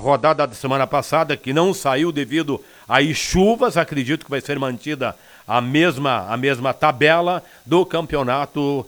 rodada da semana passada, que não saiu devido às chuvas. Acredito que vai ser mantida a mesma tabela do campeonato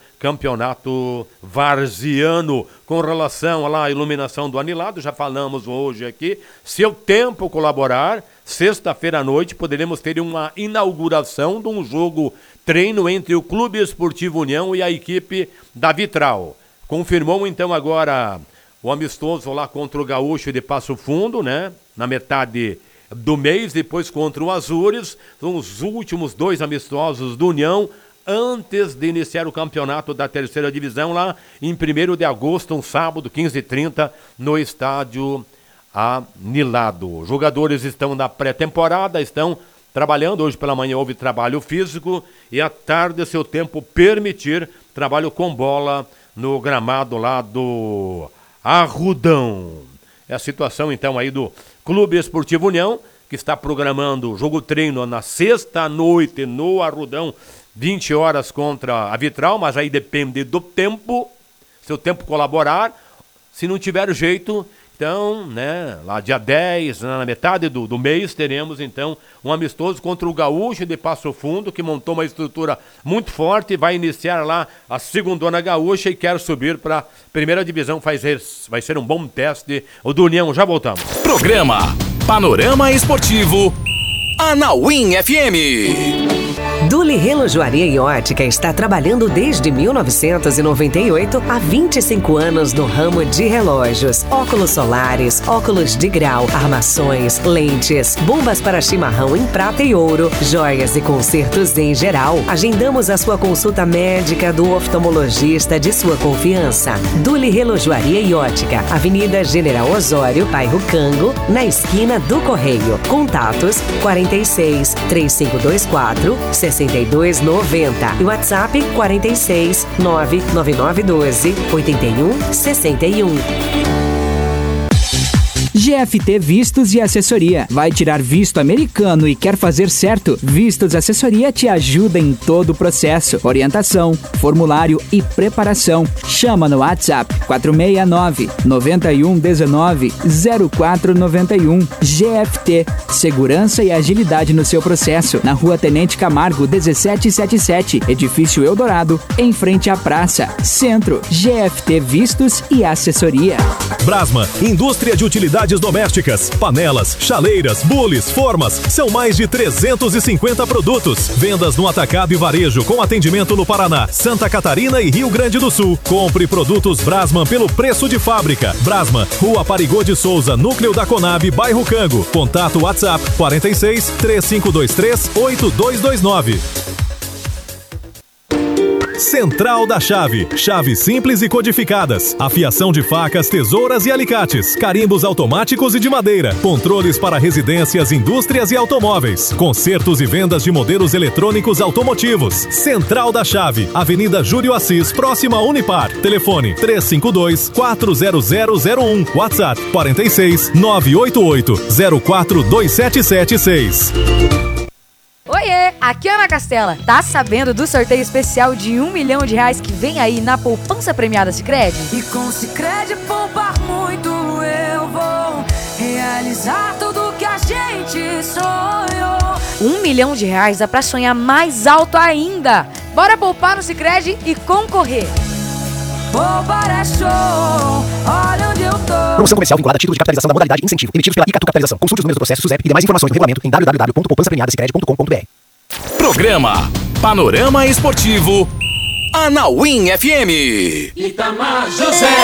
varziano. Com relação à iluminação do anilado, já falamos hoje aqui, se o tempo colaborar, sexta-feira à noite poderemos ter uma inauguração de um jogo treino entre o Clube Esportivo União e a equipe da Vitral. Confirmou então agora o amistoso lá contra o Gaúcho de Passo Fundo, né? Na metade do mês, depois contra o Azures. São os últimos 2 amistosos do União antes de iniciar o campeonato da terceira divisão lá em 1º de agosto, um sábado, 15h30, no estádio Anilado. Os jogadores estão na pré-temporada, estão trabalhando. Hoje pela manhã houve trabalho físico e à tarde, se o tempo permitir, trabalho com bola no gramado lá do Arrudão. É a situação então aí do Clube Esportivo União, que está programando o jogo treino na sexta noite no Arrudão, 20 horas contra a Vitral, mas aí depende do tempo, se o tempo colaborar. Se não tiver jeito, então, né, lá dia 10, na metade do mês, teremos então um amistoso contra o Gaúcho de Passo Fundo, que montou uma estrutura muito forte, vai iniciar lá a segundona gaúcha e quer subir para a primeira divisão. Vai ser um bom teste. O do União, já voltamos. Programa Panorama Esportivo Anauim FM. Duli Relojoaria e Ótica está trabalhando desde 1998 há 25 anos no ramo de relógios, óculos solares, óculos de grau, armações, lentes, bombas para chimarrão em prata e ouro, joias e consertos em geral. Agendamos a sua consulta médica do oftalmologista de sua confiança. Duli Relojoaria e Ótica, Avenida General Osório, bairro Cango, na esquina do Correio. Contatos 46 3524 6290 e WhatsApp 46 99912 8161. GFT Vistos e Assessoria. Vai tirar visto americano e quer fazer certo? Vistos Assessoria te ajuda em todo o processo. Orientação, formulário e preparação. Chama no WhatsApp 469-9119-0491. GFT. Segurança e agilidade no seu processo. Na Rua Tenente Camargo, 1777. Edifício Eldorado, em frente à praça. Centro. GFT Vistos e Assessoria. Brasma, indústria de utilidades domésticas, panelas, chaleiras, bules, formas, são mais de 350 produtos. Vendas no atacado e varejo com atendimento no Paraná, Santa Catarina e Rio Grande do Sul. Compre produtos Brasman pelo preço de fábrica. Brasman, Rua Parigô de Souza, Núcleo da Conab, bairro Cango. Contato WhatsApp 46 3523 8229. Central da Chave. Chaves simples e codificadas. Afiação de facas, tesouras e alicates. Carimbos automáticos e de madeira. Controles para residências, indústrias e automóveis. Consertos e vendas de modelos eletrônicos automotivos. Central da Chave. Avenida Júlio Assis, próxima a Unipar. Telefone 352-40001. WhatsApp 46 988 042776. Oiê, aqui é Ana Castela. Tá sabendo do sorteio especial de R$1 milhão que vem aí na poupança premiada Sicredi? E com Sicredi poupar muito eu vou realizar tudo que a gente sonhou. R$1 milhão dá pra sonhar mais alto ainda. Bora poupar no Sicredi e concorrer. Poupar é show, olha onde eu tô. Promoção comercial vinculada a título de capitalização da modalidade incentivo, emitidos pela Icatu Capitalização. Consulte os números do processo SUSEP e demais informações no regulamento em www.poupançapremiadasicredi.com.br. Programa Panorama Esportivo Anauim FM. Itamar José.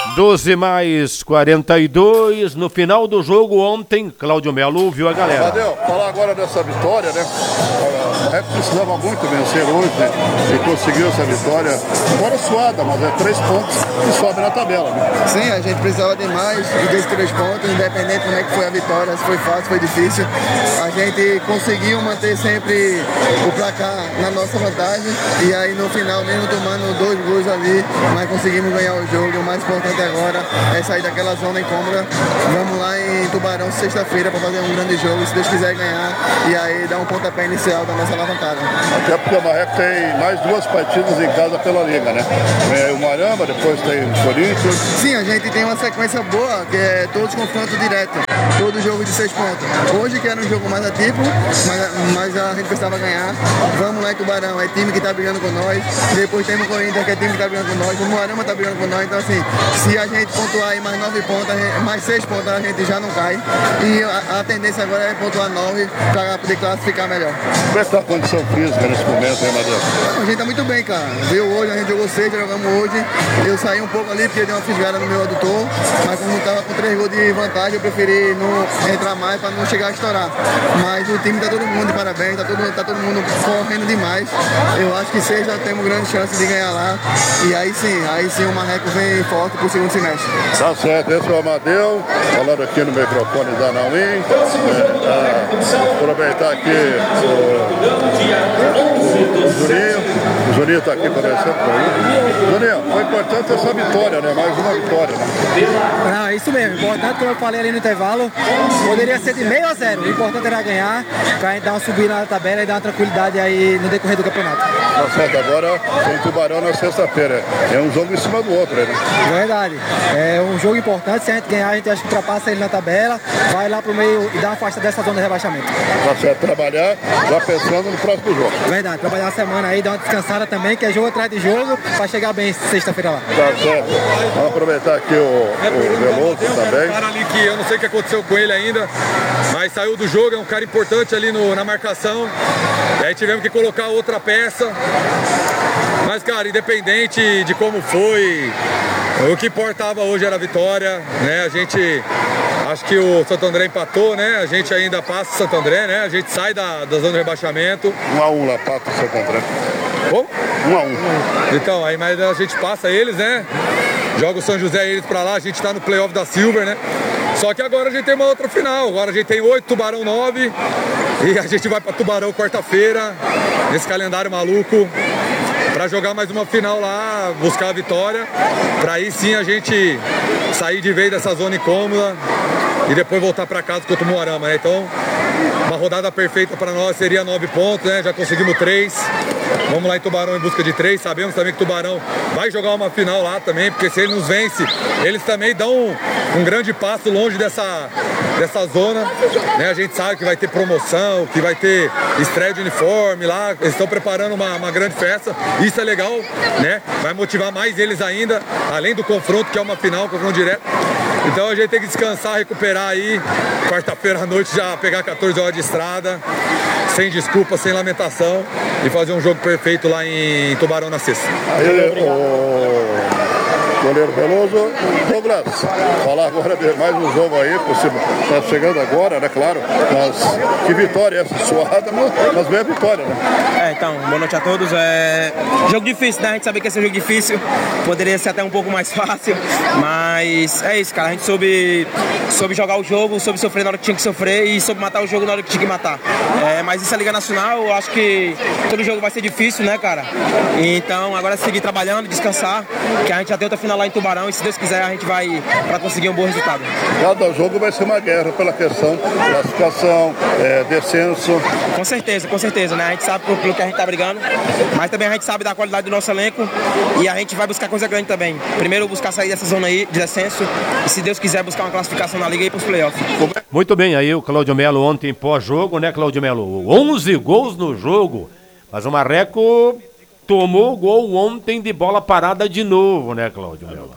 12+42, no final do jogo ontem, Cláudio Melo viu a galera. Tadeu, falar agora dessa vitória, né? É que precisava muito vencer hoje e conseguiu essa vitória. Agora suada, mas é 3 pontos e sobe na tabela, né? Sim, a gente precisava de mais desses 3 pontos, independente de como é que foi a vitória, se foi fácil, foi difícil. A gente conseguiu manter sempre o placar na nossa vantagem e aí no final, mesmo tomando 2 gols ali, mas conseguimos ganhar o jogo. O mais importante agora é sair daquela zona incômoda. Vamos lá em Tubarão sexta-feira para fazer um grande jogo, se Deus quiser ganhar, e aí dar um pontapé inicial da nossa alavancada. Até porque o Marreco tem mais 2 partidas em casa pela Liga, né? O Maramba, depois tem o Corinthians. Sim, a gente tem uma sequência boa, que é todos confrontos diretos, todo jogo de 6 pontos. Hoje que era um jogo mais atípico, mas a gente precisava ganhar. Vamos lá em Tubarão, é time que está brigando com nós. Depois temos o Corinthians, que é time que está brigando com nós. O Moarama está brigando com nós. Então, assim, se a gente pontuar aí mais 9 pontos, mais 6 pontos, a gente já não cai. E a tendência agora é pontuar 9 para poder classificar melhor. Como é que está a condição física nesse momento, hein, Madeira? A gente está muito bem, cara. Veio hoje, a gente jogou 6, jogamos hoje. Eu saí um pouco ali porque deu uma fisgada no meu adutor, mas como estava com 3 gols de vantagem, eu preferi não entrar mais para não chegar a estourar. Mas o time está todo mundo de parabéns, tá todo mundo correndo demais. Eu acho que seja temos grande chance de ganhar lá. E aí sim o Marreco vem forte pro segundo semestre. Tá certo, esse é o Amadeu, falando aqui no microfone da Nauim. Aproveitar aqui o Juninho está aqui conversando com ele. Juninho, foi importante essa vitória, né? Mais uma vitória, né? Não, é isso mesmo. Importante, como eu falei ali no intervalo, poderia ser de 0-0. O importante era ganhar, pra gente dar uma subida na tabela e dar uma tranquilidade aí no decorrer do campeonato. Tá certo, agora tem Tubarão na sexta-feira. É um jogo em cima do outro, né? Verdade. É um jogo importante. Se a gente ganhar, a gente acha que ultrapassa ele na tabela, vai lá pro meio e dá uma afastada dessa zona de rebaixamento. Tá certo, trabalhar já pensando no próximo jogo. Verdade, trabalhar uma semana aí, dar uma descansada também, que é jogo atrás de jogo, pra chegar bem sexta-feira lá. Tá certo. Vamos aproveitar aqui o Veloso também. Um cara ali que eu não sei o que aconteceu com ele ainda, mas saiu do jogo, é um cara importante ali na marcação. E aí tivemos que colocar outra peça. Mas, cara, independente de como foi, o que importava hoje era a vitória, né? A gente, acho que o Santo André empatou, né? A gente ainda passa o Santo André, né? A gente sai da zona de rebaixamento. 1-1 lá, passa o Santo André. Como? 1-1. Então, aí mas a gente passa eles, né? Joga o São José e eles pra lá, a gente tá no playoff da Silver, né? Só que agora a gente tem uma outra final, agora a gente tem 8, Tubarão 9 e a gente vai pra Tubarão quarta-feira, nesse calendário maluco, pra jogar mais uma final lá, buscar a vitória, pra aí sim a gente sair de vez dessa zona incômoda e depois voltar pra casa contra o Moarama, né? Então, uma rodada perfeita para nós seria 9 pontos, né? Já conseguimos 3. Vamos lá em Tubarão em busca de 3. Sabemos também que Tubarão vai jogar uma final lá também, porque se ele nos vence, eles também dão um grande passo longe dessa zona, né? A gente sabe que vai ter promoção, que vai ter estreia de uniforme lá. Eles estão preparando uma grande festa. Isso é legal, né? Vai motivar mais eles ainda, além do confronto, que é uma final, confronto direto. Então a gente tem que descansar, recuperar aí. Quarta-feira à noite já pegar 14 horas de estrada, sem desculpa, sem lamentação, e fazer um jogo perfeito lá em Tubarão na sexta. Aí, goleiro Veloso. Douglas, falar agora de mais um jogo aí, está chegando agora, né, claro, mas que vitória essa, suada, mas bem a vitória, né? Então, boa noite a todos. Jogo difícil, né? A gente sabia que ia ser um jogo difícil, poderia ser até um pouco mais fácil, mas é isso, cara, a gente soube jogar o jogo, soube sofrer na hora que tinha que sofrer e soube matar o jogo na hora que tinha que matar. Mas isso é Liga Nacional, eu acho que todo jogo vai ser difícil, né, cara? Então, agora é seguir trabalhando, descansar, que a gente já tem outra final lá em Tubarão e se Deus quiser a gente vai para conseguir um bom resultado. Cada jogo vai ser uma guerra pela questão classificação, descenso. Com certeza, né? A gente sabe pelo que a gente tá brigando, mas também a gente sabe da qualidade do nosso elenco e a gente vai buscar coisa grande também. Primeiro buscar sair dessa zona aí de descenso e se Deus quiser buscar uma classificação na Liga e ir pros playoffs. Muito bem, aí o Cláudio Melo ontem pós-jogo, né, Cláudio Melo? 11 gols no jogo, mas o Marreco tomou o gol ontem de bola parada de novo, né, Cláudio Melo?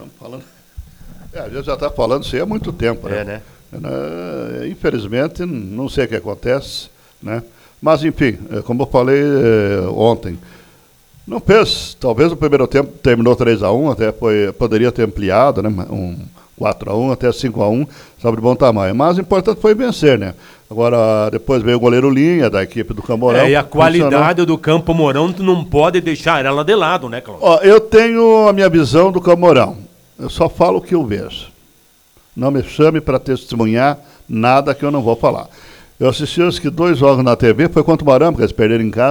A gente já está falando isso aí há muito tempo, né? Infelizmente, não sei o que acontece, né? Mas, enfim, como eu falei ontem, não fez, talvez o primeiro tempo terminou 3-1, até poderia ter ampliado, né? Um 4-1 até 5-1, sabe, de bom tamanho. Mas o importante foi vencer, né? Agora, depois veio o goleiro Linha, da equipe do Camorão. E a qualidade do Campo Mourão, tu não pode deixar ela de lado, né, Cláudio? Ó, eu tenho a minha visão do Camorão. Eu só falo o que eu vejo. Não me chame para testemunhar nada que eu não vou falar. Eu assisti acho que 2 jogos na TV, foi contra o Maramba, porque eles perderam em casa.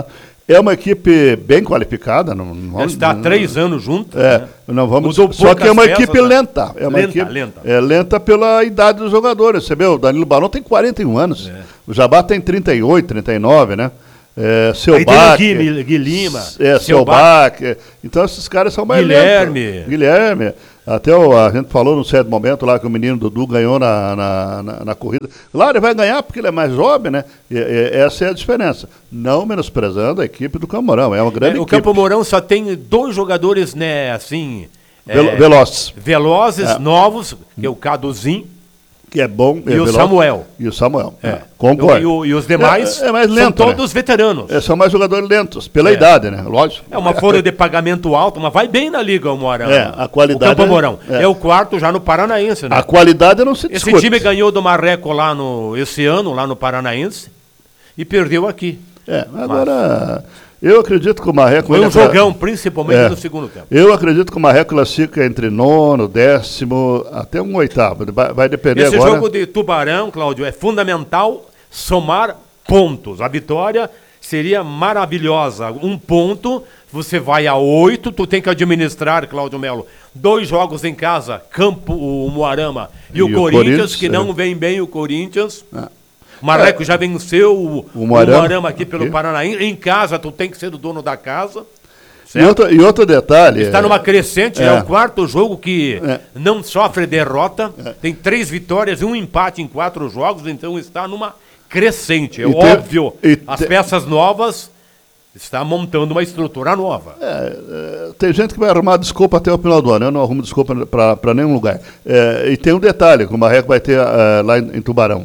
É uma equipe bem qualificada. Não está há 3 anos junto. Não vamos. Mudou Só que é uma peças, equipe lenta. É uma equipe lenta. É lenta pela idade dos jogadores. Você vê, o Danilo Barão tem 41 anos. O Jabá tem 38, 39, né? Seu Bach. Gui Lima. Seu Bach. Então esses caras são mais lentos. Guilherme. Até a gente falou num certo momento lá que o menino Dudu ganhou na corrida. Claro, ele vai ganhar porque ele é mais jovem, né? Essa é a diferença. Não menosprezando a equipe do Campo Mourão. É uma grande equipe. O Campo Mourão só tem 2 jogadores, né, assim... Velozes. Velozes, novos, que é o Caduzinho. Que é bom. E o Samuel. E o Samuel. Concordo. E os demais mais lento, são todos veteranos. São mais jogadores lentos, pela idade, né? Lógico. É uma folha de pagamento alta, mas vai bem na Liga o Mourão. A qualidade. O Campo Mourão. É o 4º já no Paranaense, né? A qualidade não se discute. Esse time ganhou do Marreco esse ano, lá no Paranaense, e perdeu aqui. Agora... Eu acredito que o Marreco... Foi um jogão, principalmente no segundo tempo. Eu acredito que o Marreco classifica entre 9º, 10º, até um 8º. Vai depender agora... Esse jogo de Tubarão, Cláudio, é fundamental somar pontos. A vitória seria maravilhosa. 1 ponto, você vai a 8, tu tem que administrar, Cláudio Melo, 2 jogos em casa, o Moarama e o Corinthians, que não vem bem o Corinthians... Marreco já venceu o Moarama aqui pelo Paraná. Em casa, tu tem que ser o dono da casa. E outro detalhe... Está numa crescente, é o 4º jogo que não sofre derrota. Tem 3 vitórias e 1 empate em 4 jogos, então está numa crescente. É óbvio, as peças novas... Está montando uma estrutura nova. Tem gente que vai arrumar desculpa até o final do ano. Eu não arrumo desculpa para nenhum lugar. E tem um detalhe que o Marreco vai ter lá em Tubarão.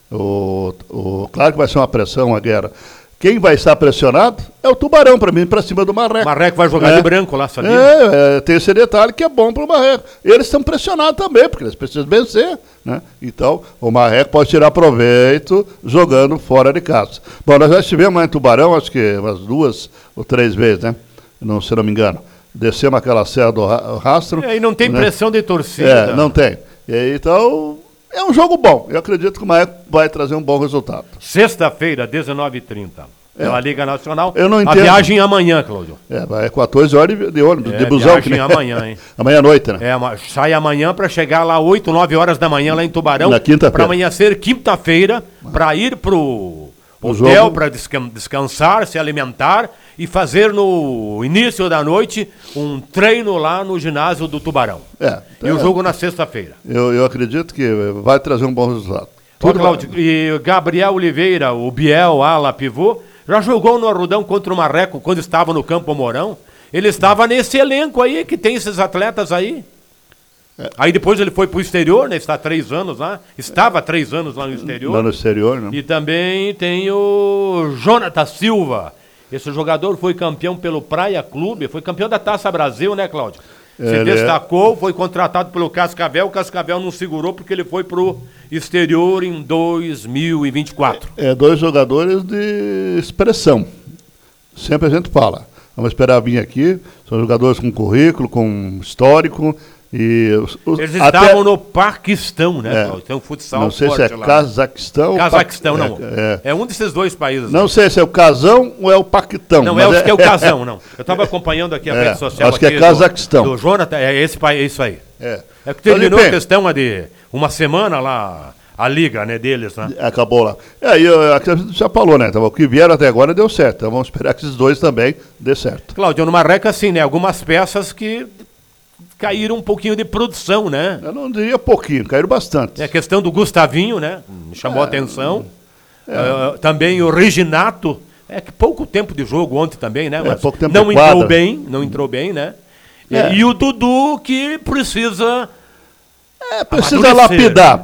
Claro que vai ser uma pressão, uma guerra. Quem vai estar pressionado é o Tubarão, para mim, para cima do Marreco. O Marreco vai jogar de branco lá, sabia? Tem esse detalhe que é bom para o Marreco. Eles estão pressionados também, porque eles precisam vencer, né? Então, o Marreco pode tirar proveito jogando fora de casa. Bom, nós já estivemos lá em Tubarão, acho que umas 2 ou 3 vezes, né? Se não me engano. Descemos aquela serra do Rastro. E não tem pressão de torcida. Não tem. Então... É um jogo bom. Eu acredito que o Marreco vai trazer um bom resultado. Sexta-feira, 19h30. Pela Liga Nacional. Eu não entendo. A viagem amanhã, Cláudio. Vai 14 horas de ônibus, de busão. Viagem amanhã, hein? Amanhã à noite, né? Sai amanhã para chegar lá 8, 9 horas da manhã lá em Tubarão. Na quinta-feira. Para amanhã ser quinta-feira, para ir pro hotel, para descansar, se alimentar e fazer no início da noite um treino lá no ginásio do Tubarão. E o jogo na sexta-feira. Eu acredito que vai trazer um bom resultado. Cláudio, e Gabriel Oliveira, o Biel, ala pivô, já jogou no Arrudão contra o Marreco quando estava no Campo Mourão. Ele estava nesse elenco aí, que tem esses atletas aí. Aí depois ele foi pro exterior, né? Está 3 anos lá. Estava 3 anos lá no exterior. Lá no exterior, né? E também tem o Jonathan Silva. Esse jogador foi campeão pelo Praia Clube, foi campeão da Taça Brasil, né, Cláudio? Se destacou, foi contratado pelo Cascavel, o Cascavel não segurou porque ele foi pro exterior em 2024. 2 jogadores de expressão. Sempre a gente fala. Vamos esperar vir aqui, são jogadores com currículo, com histórico. Eles estavam no Paquistão, né? Tem um futsal. Não sei se é lá. Cazaquistão. Cazaquistão, não. É um desses 2 países. Não sei se é o Casão ou é o Paquistão. Não, acho que é o Casão, não. Eu estava acompanhando aqui a rede social. Acho que é Cazaquistão. Do Jonathan, isso aí. É que terminou a questão de uma semana lá, a liga, né, deles, né? Acabou lá. A gente já falou, né? Então, o que vieram até agora deu certo. Então vamos esperar que esses 2 também dê certo. Cláudio, no Marreco, assim, né? Algumas peças que caíram um pouquinho de produção, né? Eu não diria pouquinho, caíram bastante. A questão do Gustavinho, né? Me chamou a atenção. Também o Reginato. Que pouco tempo de jogo ontem também, né? Mas pouco tempo não entrou bem, né? E o Dudu que precisa... Precisa lapidar.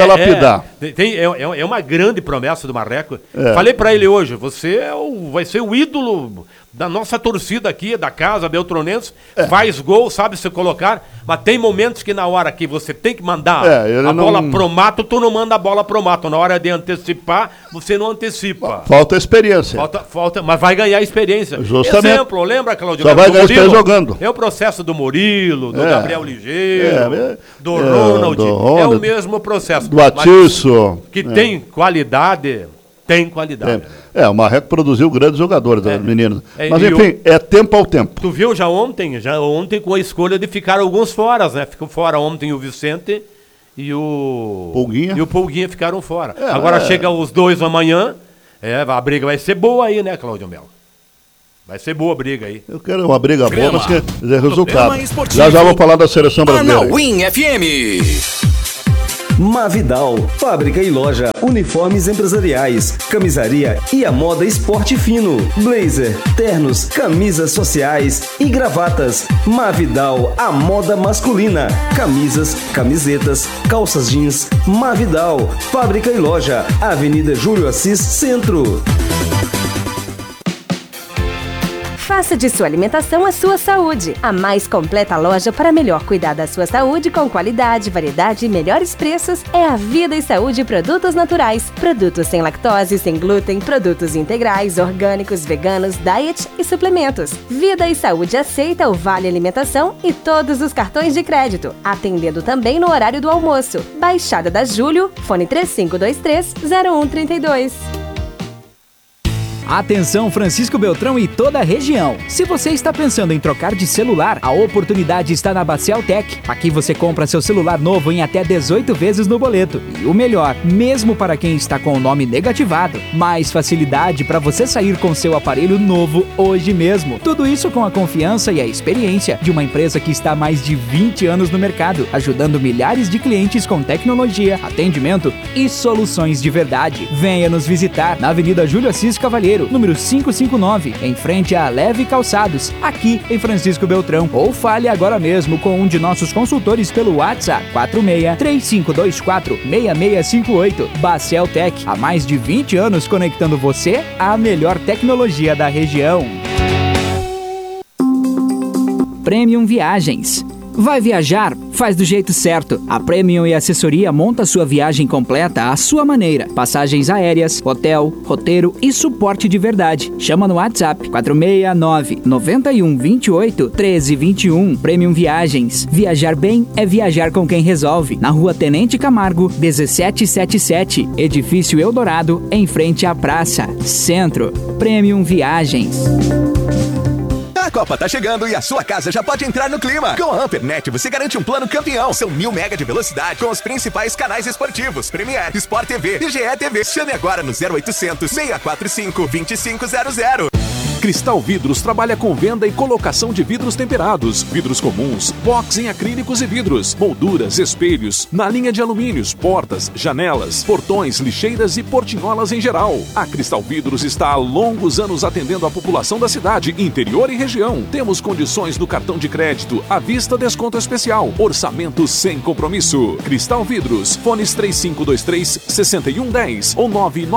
É uma grande promessa do Marreco. Falei para ele hoje, você vai ser o ídolo da nossa torcida aqui, da casa beltronense, faz gol, sabe se colocar, mas tem momentos que na hora que você tem que mandar a bola pro mato, tu não manda a bola pro mato. Na hora de antecipar, você não antecipa. Falta experiência. Falta, mas vai ganhar experiência. Justamente. Exemplo, lembra, Claudio? Só vai ganhar experiência jogando. É o processo do Murilo, do Gabriel Ligeiro, do Ronald. É o mesmo processo. Do Atiço. Que tem qualidade. tem qualidade. O Marreco produziu grandes jogadores, as meninas. Mas enfim, é tempo ao tempo. Tu viu já ontem com a escolha de ficar alguns fora, né? Ficou fora ontem o Vicente e o Pulguinha ficaram fora. Agora chega os dois amanhã, a briga vai ser boa aí, né, Cláudio Melo? Vai ser boa a briga aí. Eu quero uma briga boa, mas quer dizer resultado. Já vou falar da seleção brasileira. Anauim FM. Mavidal, fábrica e loja, uniformes empresariais, camisaria e a moda esporte fino, blazer, ternos, camisas sociais e gravatas. Mavidal, a moda masculina, camisas, camisetas, calças jeans. Mavidal, fábrica e loja, Avenida Júlio Assis, Centro. Faça de sua alimentação a sua saúde. A mais completa loja para melhor cuidar da sua saúde com qualidade, variedade e melhores preços é a Vida e Saúde Produtos Naturais. Produtos sem lactose, sem glúten, produtos integrais, orgânicos, veganos, diet e suplementos. Vida e Saúde aceita o Vale Alimentação e todos os cartões de crédito, atendendo também no horário do almoço. Baixada da Júlio, fone 3523-0132. Atenção Francisco Beltrão e toda a região. Se você está pensando em trocar de celular, a oportunidade está na Bacel Tech. Aqui você compra seu celular novo em até 18 vezes no boleto. E o melhor, mesmo para quem está com o nome negativado, mais facilidade para você sair com seu aparelho novo hoje mesmo. Tudo isso com a confiança e a experiência de uma empresa que está há mais de 20 anos no mercado, ajudando milhares de clientes com tecnologia, atendimento e soluções de verdade. Venha nos visitar na Avenida Júlio Assis Cavalheiro, número 559, em frente a Leve Calçados, aqui em Francisco Beltrão. Ou fale agora mesmo com um de nossos consultores pelo WhatsApp 46-3524-6658. Bacel Tech, há mais de 20 anos conectando você à melhor tecnologia da região. Premium Viagens. Vai viajar? Faz do jeito certo. A Premium e Assessoria monta sua viagem completa à sua maneira. Passagens aéreas, hotel, roteiro e suporte de verdade. Chama no WhatsApp 469-9128-1321. Premium Viagens. Viajar bem é viajar com quem resolve. Na Rua Tenente Camargo, 1777. Edifício Eldorado, em frente à praça. Centro. Premium Viagens. A Copa tá chegando e a sua casa já pode entrar no clima. Com a Ampernet você garante um plano campeão. São 1000 mega de velocidade com os principais canais esportivos. Premier, Sport TV e GE TV. Chame agora no 0800 645 2500. Cristal Vidros trabalha com venda e colocação de vidros temperados, vidros comuns, box em acrílicos e vidros, molduras, espelhos, na linha de alumínios, portas, janelas, portões, lixeiras e portinholas em geral. A Cristal Vidros está há longos anos atendendo a população da cidade, interior e região. Temos condições no cartão de crédito, à vista desconto especial, orçamento sem compromisso. Cristal Vidros, fones 3523-6110 ou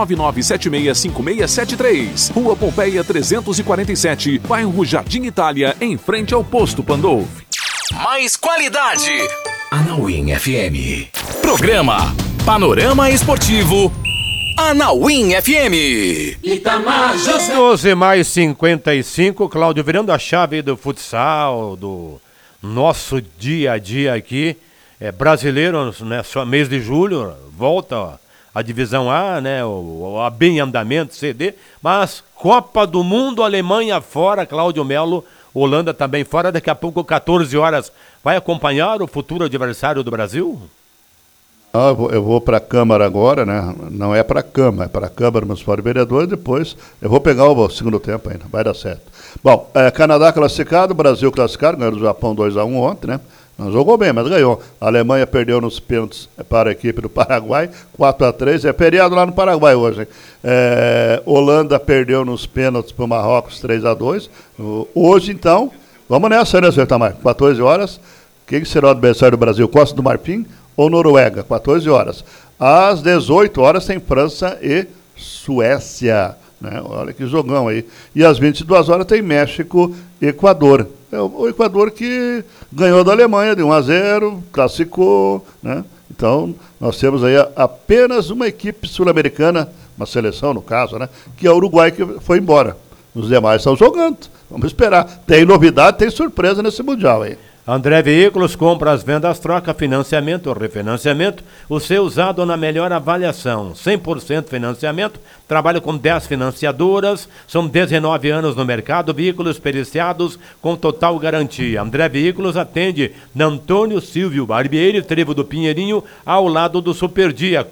999765673. Rua Pompeia 347, bairro Jardim Itália, em frente ao Posto Pandolfi. Mais qualidade. Anauim FM. Programa Panorama Esportivo Anauim FM. Itamar José. 12:55, Cláudio, virando a chave do futsal, do nosso dia a dia aqui. Brasileiro, né, só mês de julho, volta a divisão A, né, o AB em andamento, CD, mas Copa do Mundo, Alemanha fora, Cláudio Melo, Holanda também fora, daqui a pouco 14 horas, vai acompanhar o futuro adversário do Brasil? Eu vou para a Câmara agora, né, não é para a Câmara, é para a Câmara Municipal de Vereadores, depois eu vou pegar o segundo tempo ainda, vai dar certo. Bom, Canadá classificado, Brasil classificado, ganhou do Japão 2-1 ontem, né? Não jogou bem, mas ganhou. A Alemanha perdeu nos pênaltis para a equipe do Paraguai, 4-3. É feriado lá no Paraguai hoje, hein? Holanda perdeu nos pênaltis para o Marrocos, 3-2. Hoje, então, vamos nessa, né, Sr. Tamar? 14 horas. Quem será o adversário do Brasil? Costa do Marfim ou Noruega? 14 horas. Às 18 horas tem França e Suécia. Né? Olha que jogão aí. E às 22 horas tem México e Equador. O Equador que ganhou da Alemanha de 1-0, classificou, né? Então, nós temos aí apenas uma equipe sul-americana, uma seleção no caso, né? Que é o Uruguai, que foi embora. Os demais estão jogando. Vamos esperar. Tem novidade, tem surpresa nesse Mundial aí. André Veículos, compras, vendas, troca, financiamento, refinanciamento, o seu usado na melhor avaliação, 100% financiamento, trabalha com 10 financiadoras, são 19 anos no mercado, veículos periciados com total garantia. André Veículos atende na Antônio Silvio Barbieri, Trevo do Pinheirinho, ao lado do Superdia,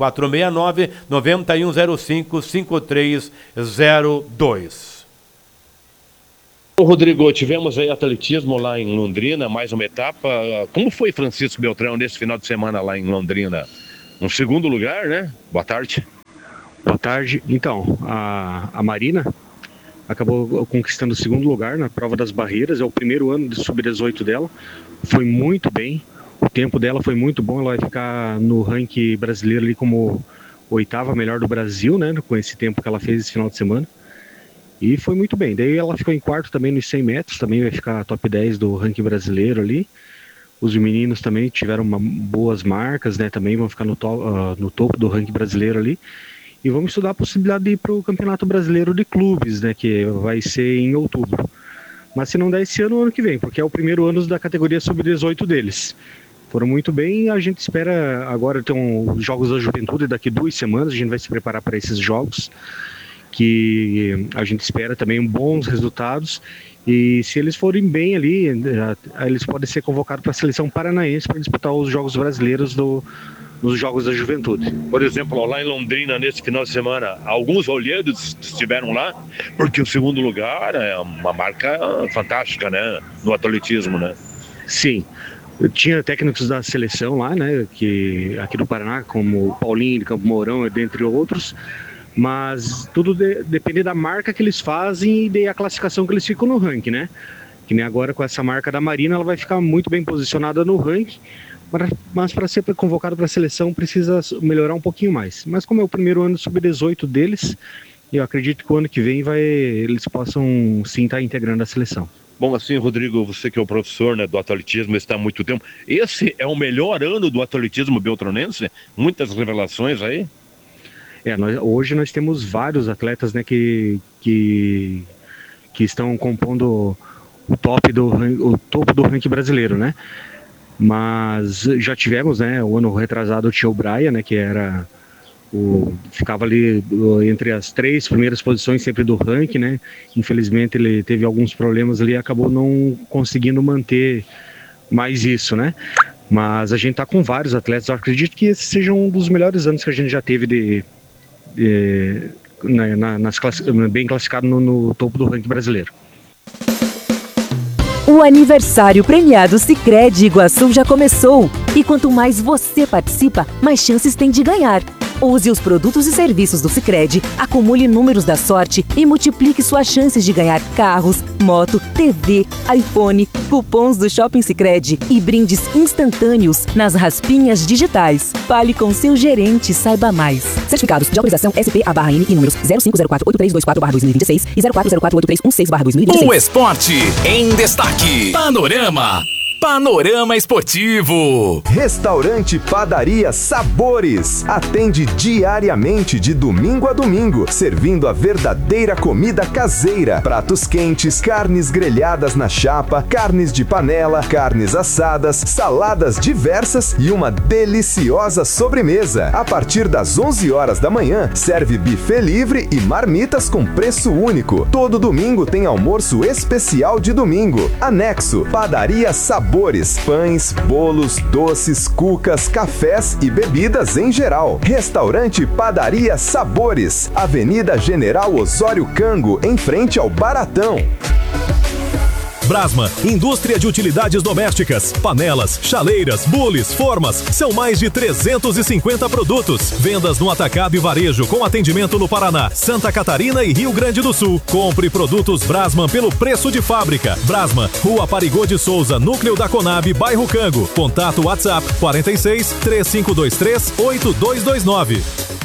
469-9105-5302. Rodrigo, tivemos aí atletismo lá em Londrina, mais uma etapa. Como foi Francisco Beltrão nesse final de semana lá em Londrina? Um segundo lugar, né? Boa tarde. Boa tarde. Então, a Marina acabou conquistando o segundo lugar na prova das barreiras. É o primeiro ano de sub-18 dela. Foi muito bem. O tempo dela foi muito bom. Ela vai ficar no ranking brasileiro ali como 8ª melhor do Brasil, né? Com esse tempo que ela fez esse final de semana. E foi muito bem. Daí ela ficou em quarto também nos 100 metros, também vai ficar top 10 do ranking brasileiro ali. Os meninos também tiveram boas marcas, né? Também vão ficar no topo do ranking brasileiro ali. E vamos estudar a possibilidade de ir para o Campeonato Brasileiro de Clubes, né? Que vai ser em outubro. Mas se não der esse ano, ano que vem, porque é o primeiro ano da categoria sub-18 deles. Foram muito bem, a gente espera agora ter os Jogos da Juventude daqui 2 semanas, a gente vai se preparar para esses jogos, que a gente espera também bons resultados, e se eles forem bem ali, eles podem ser convocados para a seleção paranaense para disputar os Jogos Brasileiros nos Jogos da Juventude. Por exemplo, lá em Londrina, nesse final de semana, alguns olheiros estiveram lá, porque o segundo lugar é uma marca fantástica, né, no atletismo, né? Sim. Eu tinha técnicos da seleção lá, né, aqui do Paraná, como o Paulinho de Campo Mourão, dentre outros, mas tudo depende da marca que eles fazem e da classificação que eles ficam no ranking, né? Que nem agora com essa marca da Marina, ela vai ficar muito bem posicionada no ranking, mas para ser convocado para a seleção precisa melhorar um pouquinho mais. Mas como é o primeiro ano sub-18 deles, eu acredito que o ano que vem eles possam sim estar integrando a seleção. Bom, assim, Rodrigo, você que é o professor, né, do atletismo, está há muito tempo. Esse é o melhor ano do atletismo beltronense? Muitas revelações aí? Hoje nós temos vários atletas, né, que estão compondo o topo do ranking brasileiro, né? Mas já tivemos, né, o ano retrasado o Tio Braia, né, que ficava ali entre as 3 primeiras posições sempre do ranking, né? Infelizmente ele teve alguns problemas ali e acabou não conseguindo manter mais isso, né? Mas a gente tá com vários atletas. Eu acredito que esse seja um dos melhores anos que a gente já teve bem classificado no topo do ranking brasileiro. O aniversário premiado Sicredi Iguaçu já começou. E quanto mais você participa, mais chances tem de ganhar. Use os produtos e serviços do Sicredi, acumule números da sorte e multiplique suas chances de ganhar carros, moto, TV, iPhone, cupons do Shopping Sicredi e brindes instantâneos nas raspinhas digitais. Fale com seu gerente e saiba mais. Certificados de autorização SP/AN e números 05048324/2026 e 04048316/2026. O esporte em destaque. Panorama Esportivo. Restaurante Padaria Sabores. Atende diariamente de domingo a domingo, servindo a verdadeira comida caseira. Pratos quentes, carnes grelhadas na chapa, carnes de panela, carnes assadas, saladas diversas e uma deliciosa sobremesa. A partir das 11 horas da manhã, serve buffet livre e marmitas com preço único. Todo domingo tem almoço especial de domingo. Anexo Padaria Sabores. Pães, bolos, doces, cucas, cafés e bebidas em geral. Restaurante Padaria Sabores. Avenida General Osório Cango, em frente ao Baratão. Brasma, indústria de utilidades domésticas, panelas, chaleiras, bules, formas, são mais de 350 produtos. Vendas no atacado e varejo com atendimento no Paraná, Santa Catarina e Rio Grande do Sul. Compre produtos Brasman pelo preço de fábrica. Brasman, Rua Parigô de Souza, Núcleo da Conab, bairro Cango. Contato WhatsApp 46 3523 8229.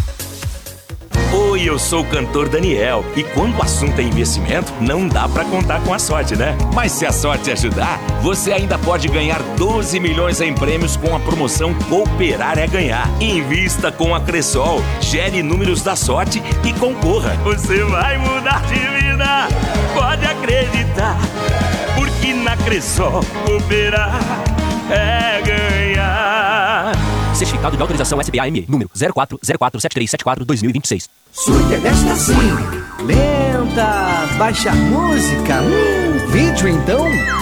Oi, eu sou o cantor Daniel e quando o assunto é investimento, não dá pra contar com a sorte, né? Mas se a sorte ajudar, você ainda pode ganhar 12 milhões em prêmios com a promoção Cooperar é Ganhar. Invista com a Cressol, gere números da sorte e concorra. Você vai mudar de vida, pode acreditar, porque na Crisol, cooperar é ganhar. Certificado de autorização SBAME, número 04047374-2026. Sua internet está assim, lenta, baixa música, vídeo então...